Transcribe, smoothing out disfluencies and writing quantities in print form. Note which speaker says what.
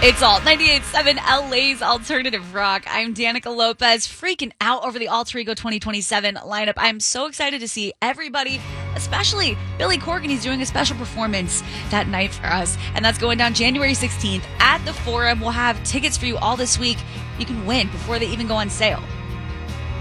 Speaker 1: It's Alt 98.7 LA's Alternative Rock. I'm Danica Lopez, freaking out over the Alter Ego 2027 lineup. I'm so excited to see everybody, especially Billy Corgan. He's doing a special performance that night for us, and that's going down January 16th at the Forum. We'll have tickets for you all this week. You can win before they even go on sale.